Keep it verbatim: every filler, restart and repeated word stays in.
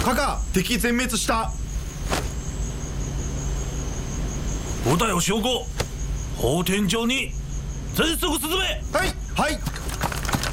カカ敵全滅した。 五代を証拠法天上に全速進め。 はいはい。